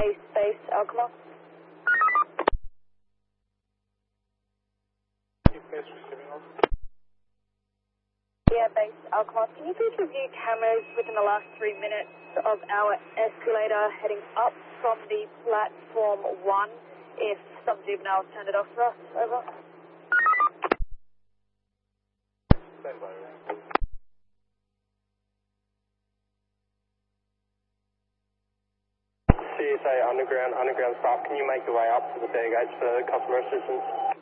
Base, Alkmaar. Base receiving off. Yeah, base, Alkmaar. Can you please review cameras within the last 3 minutes of our escalator heading up from the platform 1 if some juveniles turned it off for us? Over. Stand by, right? CSA Underground stop. Can you make your way up to the stairgates for customer assistance?